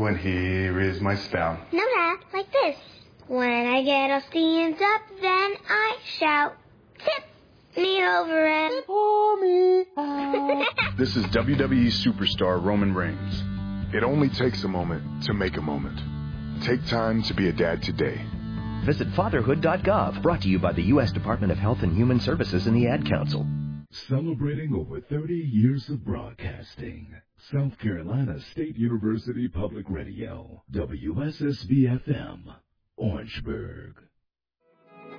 and here is my spout. No, Dad, like this. When I get all steamed up, then I shout, tip me over and pour me out. This is WWE superstar Roman Reigns. It only takes a moment to make a moment. Take time to be a dad today. Visit fatherhood.gov, brought to you by the U.S. Department of Health and Human Services and the Ad Council. Celebrating over 30 years of broadcasting. South Carolina State University Public Radio, WSSB-FM, Orangeburg.